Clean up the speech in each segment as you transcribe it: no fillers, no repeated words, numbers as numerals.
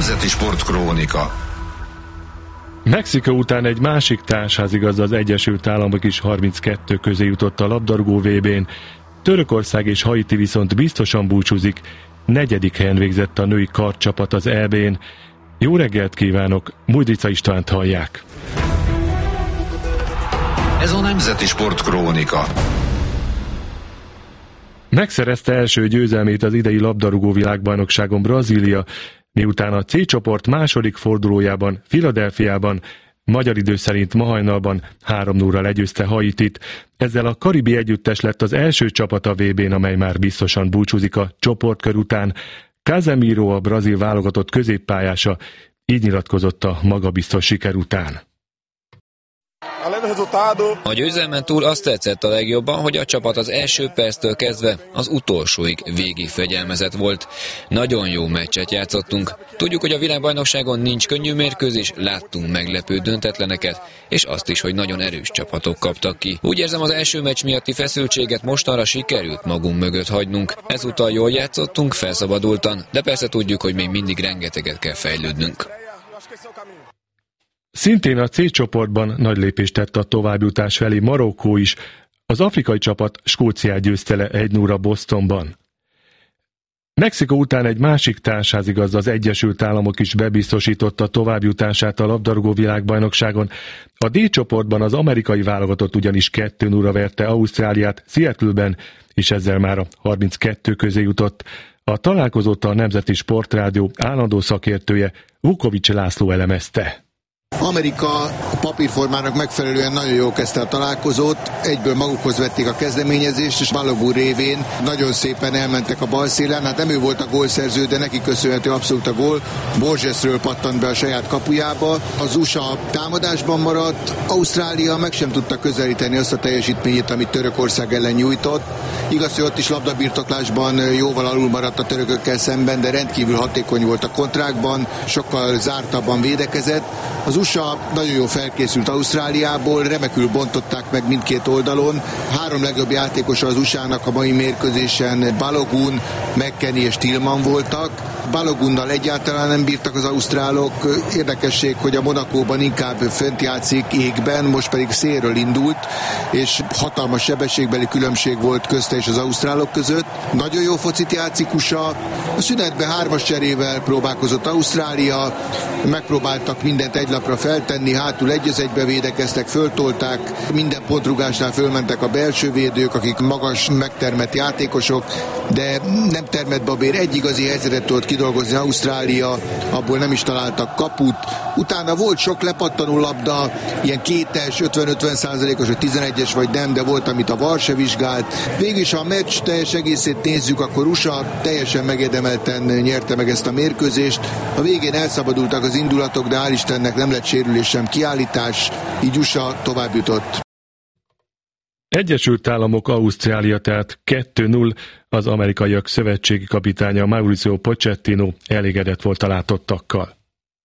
Nemzeti Sportkrónika. Mexikó után egy másik társházigazda, az Egyesült Államok is 32 közé jutott a labdarúgó VB-n. Törökország és Haiti viszont biztosan búcsúzik. 4. helyen végzett a női kardcsapat az EB-n. Jó reggelt kívánok, Mújdrica Istvánt hallják. Ez a Nemzeti Sportkrónika. Megszerezte első győzelmét az idei labdarúgó világbajnokságon Brazília, miután a C csoport második fordulójában, Philadelphiában, magyar idő szerint ma hajnalban 3-0-ra legyőzte Haitit. Ezzel a karibi együttes lett az első csapat a VB-n, amely már biztosan búcsúzik a csoportkör után. Casemiro, a brazil válogatott középpályása, így nyilatkozott a magabiztos siker után. A győzelmen túl azt tetszett a legjobban, hogy a csapat az első perctől kezdve az utolsóig végig fegyelmezett volt. Nagyon jó meccset játszottunk. Tudjuk, hogy a világbajnokságon nincs könnyű mérkőzés, láttunk meglepő döntetleneket, és azt is, hogy nagyon erős csapatok kaptak ki. Úgy érzem, az első meccs miatti feszültséget mostanra sikerült magunk mögött hagynunk. Ezúttal jól játszottunk, felszabadultan, de persze tudjuk, hogy még mindig rengeteget kell fejlődnünk. Szintén a C csoportban nagy lépést tett a továbbjutás felé Marokkó is. Az afrikai csapat Skóciát győzte le 1-0-ra Bostonban. Mexikó után egy másik társházigazda, az Egyesült Államok is bebiztosította továbbjutását a labdarúgó világbajnokságon. A D csoportban az amerikai válogatott ugyanis 2-0-ra verte Ausztráliát Seattle-ben, és ezzel már a 32 közé jutott. A találkozót a Nemzeti Sportrádió állandó szakértője Vukovics László elemezte. Amerika a papírformának megfelelően nagyon jól kezdte a találkozót, egyből magukhoz vették a kezdeményezést, és Balogun révén nagyon szépen elmentek a bal szélen. Hát nem ő volt a gólszerző, de neki köszönhető abszolút a gól. Borgesről pattant be a saját kapujába. Az USA támadásban maradt, Ausztrália meg sem tudta közelíteni azt a teljesítményét, amit Törökország ellen nyújtott. Igaz, hogy ott is labdabirtoklásban jóval alul maradt a törökökkel szemben, de rendkívül hatékony volt a kontrákban, sokkal zártabban védekezett. Az USA nagyon jól felkészült Ausztráliából, remekül bontották meg mindkét oldalon. 3 legjobb játékosa az USA-nak a mai mérkőzésen Balogun, McKennie és Tillman voltak. Balogunnal egyáltalán nem bírtak az ausztrálok. Érdekesség, hogy a Monakóban inkább fönt játszik égben, most pedig szélről indult, és hatalmas sebességbeli különbség volt közte és az ausztrálok között. Nagyon jó focit játszik USA. A szünetben 3-as cserével próbálkozott Ausztrália, megpróbáltak mindent egy lapra feltenni, hátul 1-1-be védekeztek, föltolták, minden pontrugásnál fölmentek a belső védők, akik magas, megtermett játékosok, de nem termett babér, egy igazi helyzetet tudott kidolgozni Ausztrália, abból nem is találtak kaput. Utána volt sok lepattanó labda, ilyen 2-es, 50-50%-os, vagy 11-es vagy nem, de volt, amit a VAR se vizsgált. Végülis, ha a meccs teljes egészét nézzük, akkor USA teljesen megérdemelten nyerte meg ezt a mérkőzést. A végén elszabadultak az indulatok, de hál' Istennek nem lett sérülés sem kiállítás, így USA tovább jutott. Egyesült Államok Ausztrália, tehát 2-0, az amerikaiak szövetségi kapitánya Mauricio Pochettino elégedett volt a látottakkal.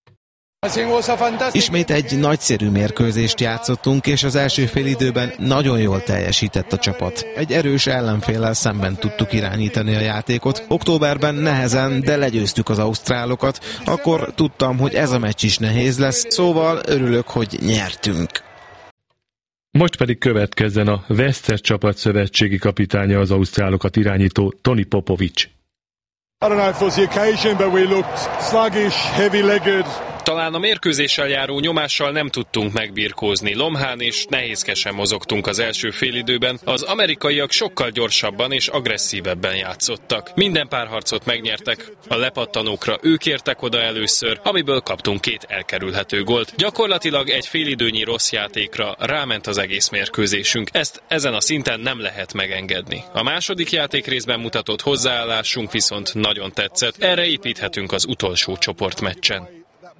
Ismét egy nagyszerű mérkőzést játszottunk, és az első félidőben nagyon jól teljesített a csapat. Egy erős ellenféllel szemben tudtuk irányítani a játékot. Októberben nehezen, de legyőztük az ausztrálokat, akkor tudtam, hogy ez a meccs is nehéz lesz, szóval örülök, hogy nyertünk. Most pedig következzen a vesztes csapat szövetségi kapitánya, az ausztrálokat irányító Tony Popovics. Talán a mérkőzéssel járó nyomással nem tudtunk megbirkózni. Lomhán és nehézkesen mozogtunk az első félidőben. Az amerikaiak sokkal gyorsabban és agresszívebben játszottak. Minden párharcot megnyertek. A lepattanókra ők értek oda először, amiből kaptunk 2 elkerülhető gólt. Gyakorlatilag egy félidőnyi rossz játékra ráment az egész mérkőzésünk. Ezt ezen a szinten nem lehet megengedni. A második játékrészben mutatott hozzáállásunk viszont nagyon tetszett. Erre építhetünk az utolsó csoportmeccsen.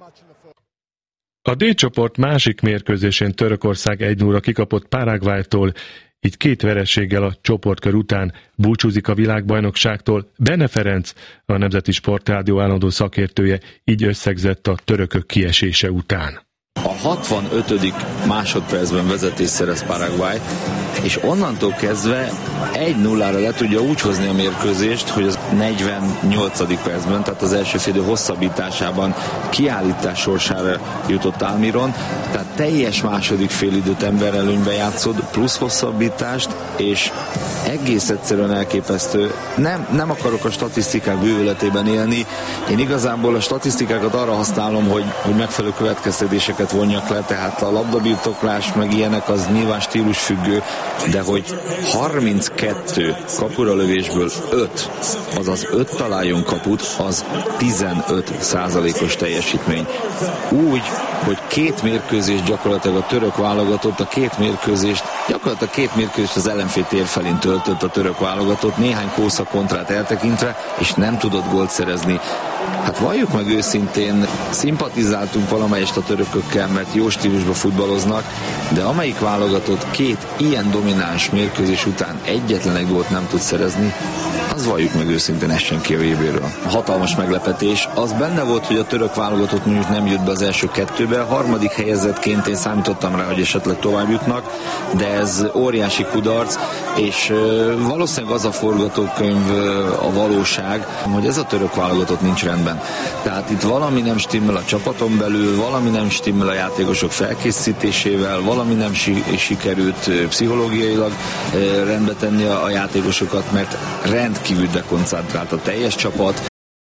A D csoport másik mérkőzésén Törökország 1-0-ra kikapott Paraguaytól, így 2 vereséggel a csoportkör után búcsúzik a világbajnokságtól. Bene Ferenc, a Nemzeti Sportrádió állandó szakértője, így összegzett a törökök kiesése után. A 65. másodpercben vezetés szerez Paraguay, és onnantól kezdve 1-0-ra le tudja úgy hozni a mérkőzést, hogy az 48. percben, tehát az első félidő hosszabbításában kiállítás sorsára jutott Almiron, tehát teljes második félidőt emberelőnybe játszott, plusz hosszabbítást, és egész egyszerűen elképesztő. Nem akarok a statisztikák bővületében élni, én igazából a statisztikákat arra használom, hogy megfelelő következtetéseket vonjak le, tehát a labdabirtoklás meg ilyenek az nyilván stílusfüggő, de hogy 32 kapura lövésből 5, azaz 5 találjon kaput, az 15%-os teljesítmény. Úgy, hogy 2 mérkőzést gyakorlatilag a török válogatott, gyakorlatilag két mérkőzést az ellenfél tér felén töltött a török válogatott, néhány kósza kontrát eltekintve, és nem tudott gólt szerezni. Hát valljuk meg őszintén, szimpatizáltunk valamelyest a törökökkel, mert jó stílusban futballoznak, de amelyik válogatott 2 ilyen domináns mérkőzés után egyetlen egy gólt nem tud szerezni, az valljuk meg őszintén, ez senki a VB-ről. Hatalmas meglepetés. Az benne volt, hogy a török válogatott mondjuk nem jött be az első 2-be, a harmadik helyezettként én számítottam rá, hogy esetleg tovább jutnak, de ez óriási kudarc, és valószínűleg az a forgatókönyv a valóság, hogy ez a török válogatott nincs rendben. Tehát itt valami nem stimmel a csapaton belül, valami nem stimmel a játékosok felkészítésével, valami nem sikerült pszichológiailag rendbe tenni a játékosokat, mert rendkívül dekoncentrált a teljes csapat.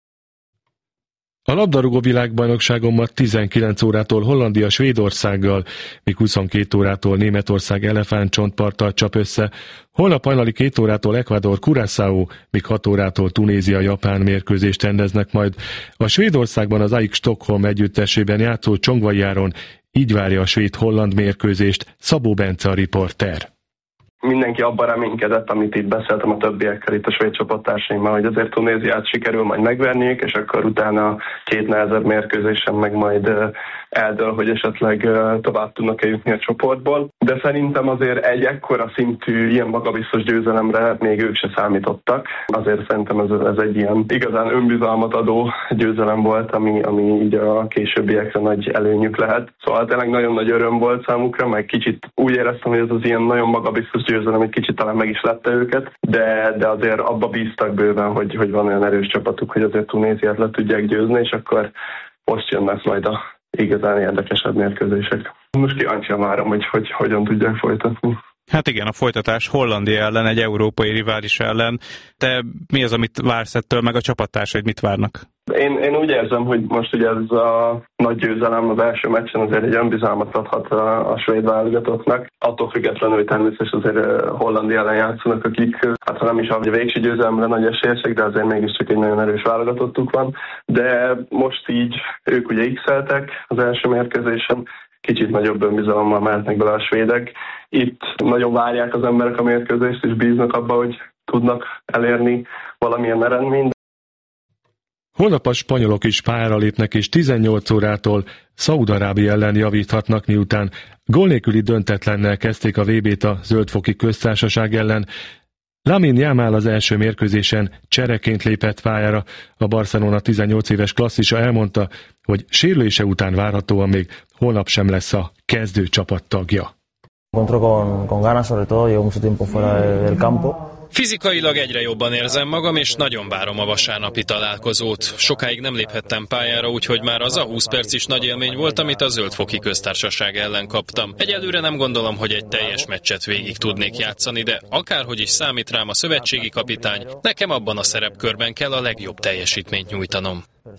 A labdarúgó világbajnokságon ma 19 órától Hollandia Svédországgal, míg 22 órától Németország elefántcsontparttal csap össze. Holnap hajnali 2 órától Ecuador Curaçao, míg 6 órától Tunézia Japán mérkőzést rendeznek majd. A Svédországban az AIK Stockholm együttesében játszó Csongvai-Áron így várja a svéd-holland mérkőzést. Szabó Bence a riporter. Mindenki abban reménykedett, amit itt beszéltem a többiekkel, itt a svéd csapattársaimmal, hogy azért Tunéziát sikerül majd megverniük, és akkor utána 2 nehezebb mérkőzésen meg majd eldől, hogy esetleg tovább tudnak-e jutni a csoportból. De szerintem azért egy ekkora szintű, ilyen magabiztos győzelemre még ők se számítottak. Azért szerintem ez egy ilyen igazán önbizalmat adó győzelem volt, ami így a későbbiekre nagy előnyük lehet. Szóval tényleg nagyon nagy öröm volt számukra, meg kicsit úgy éreztem, hogy ez az ilyen nagyon magabiztos győzelem egy kicsit talán meg is lette őket, de azért abba bíztak bőven, hogy van olyan erős csapatuk, hogy azért Tunéziát le tudják győzni, és akkor most jönnek majd a igazán érdekesebb mérkőzések. Most kíváncsian várom, hogy hogyan tudják folytatni. Hát igen, a folytatás Hollandia ellen, egy európai rivális ellen. Te mi az, amit vársz ettől, meg a csapattársaid mit várnak? Én úgy érzem, hogy most ugye ez a nagy győzelem az első meccsen azért egy önbizalmat adhat a svéd válogatottnak. Attól függetlenül, hogy természetesen azért Hollandia ellen játszanak, akik, hát ha nem is a végső győzelemre nagy esélyesek, de azért mégiscsak egy nagyon erős válogatottuk van. De most így ők ugye x-eltek az első mérkőzésen, kicsit nagyobb önbizalommal mehetnek bele a svédek. Itt nagyon várják az emberek a mérkőzést, és bíznak abba, hogy tudnak elérni valamilyen eredményt. Holnap a spanyolok is pályára lépnek, és 18 órától Szaúd-Arábia ellen javíthatnak, miután gól nélküli döntetlennel kezdték a VB-t a Zöldfoki Köztársaság ellen. Lamine Yamal az első mérkőzésen csereként lépett pályára. A Barcelona 18 éves klasszisa elmondta, hogy sérülése után várhatóan még holnap sem lesz a kezdő csapat tagja. Fizikailag egyre jobban érzem magam, és nagyon várom a vasárnapi találkozót. Sokáig nem léphettem pályára, úgyhogy már az a 20 perc is nagy élmény volt, amit a Zöldfoki Köztársaság ellen kaptam. Egyelőre nem gondolom, hogy egy teljes meccset végig tudnék játszani, de akárhogy is számít rám a szövetségi kapitány, nekem abban a szerepkörben kell a legjobb teljesítményt nyújtanom.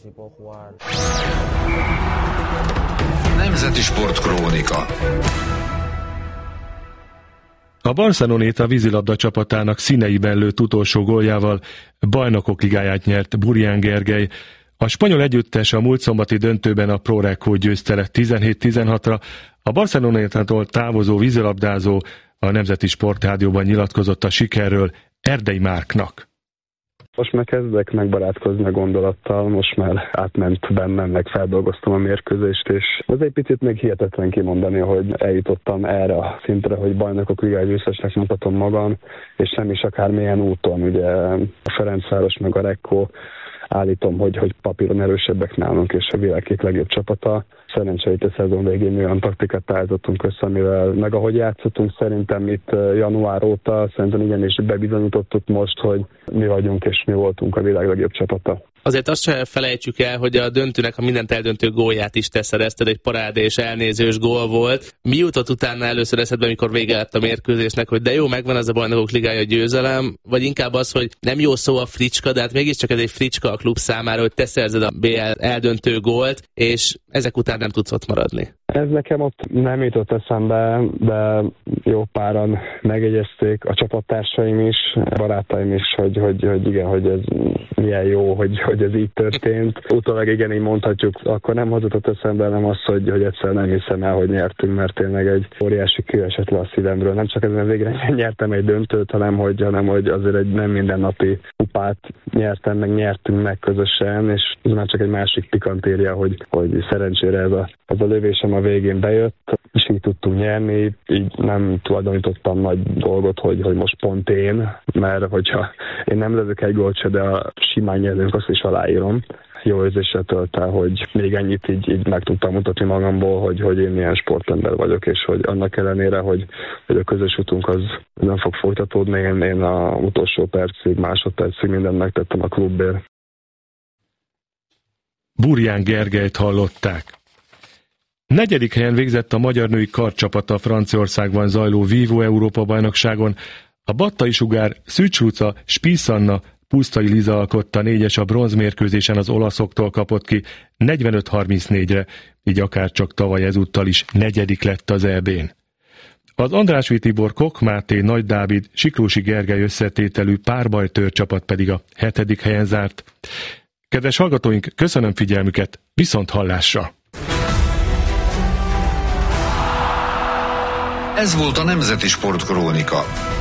Nemzeti Sportkrónika. A Barcelonét a vízilabda csapatának színeiben lőtt utolsó góljával Bajnokok Ligáját nyert Burján Gergely. A spanyol együttes a múlt szombati döntőben a Pro Recco győzte le 17-16-ra. A Barcelonától távozó vízilabdázó a Nemzeti Sportrádióban nyilatkozott a sikerről Erdei Márknak. Most már kezdek megbarátkozni a gondolattal, most már átment bennem, meg feldolgoztam a mérkőzést, és ez egy picit még hihetetlen kimondani, hogy eljutottam erre a szintre, hogy Bajnokok Ligája győztesnek mutatom magam, és nem is akármilyen úton, ugye a Ferencváros meg a Recco állítom, hogy papíron erősebbek nálunk, és a világ két legjobb csapata. Szerencsére itt a szezon végén olyan taktikát állítottunk össze, amivel meg ahogy játszottunk, szerintem itt január óta szerintem igenis bebizonyítottuk most, hogy mi vagyunk és mi voltunk a világ legjobb csapata. Azért azt sem felejtsük el, hogy a döntőnek a mindent eldöntő gólját is te szerezted, egy parád és elnézős gól volt. Mi jutott utána először eszedbe, amikor vége lett a mérkőzésnek, hogy de jó, megvan az a Bajnokok Ligája győzelem, vagy inkább az, hogy nem jó szó a fricska, de hát mégiscsak ez egy fricska a klub számára, hogy te szerzed a BL eldöntő gólt, és ezek után nem tudsz ott maradni. Ez nekem ott nem jutott eszembe, de jó páran megjegyezték, a csapattársaim is, a barátaim is, hogy igen, hogy ez milyen jó, hogy ez így történt. Utólag igen, így mondhatjuk, akkor nem hozott eszembe, nem az, hogy egyszer nem hiszem el, hogy nyertünk, mert tényleg egy óriási kő esett le a szívemről. Nem csak ezen végre nyertem egy döntőt, hanem hogy azért egy nem mindennapi kupát nyertünk meg közösen, és ez már csak egy másik pikantéria, hogy szerencsére ez a lövésem a végén bejött, és így tudtunk nyerni, így nem tulajdonítottam nagy dolgot, hogy most pont én, mert hogyha én nem lövök egy gólt se, de simán nyerünk, azt is aláírom. Jó érzéssel tölt el, hogy még ennyit így meg tudtam mutatni magamból, hogy én milyen sportember vagyok, és hogy annak ellenére, hogy a közös utunk az nem fog folytatódni, én a utolsó percig, másodpercig mindent megtettem a klubért. Burján Gergelyt hallották. 4. helyen végzett a magyar női karcsapata a Franciaországban zajló Vívó Európa-bajnokságon. A Battai Sugár, Szűcs Luca, Spisz Anna, Pusztai Liza alkotta 4-es a bronzmérkőzésen az olaszoktól kapott ki 45-34-re, így akárcsak tavaly ezúttal is 4. lett az EB-n. Az Andrásy Tibor, Kok Máté, Nagy Dávid, Siklósi Gergely összetételű párbajtőr csapat pedig a 7. helyen zárt. Kedves hallgatóink, köszönöm figyelmüket, viszont hallásra! Ez volt a Nemzeti Sportkrónika.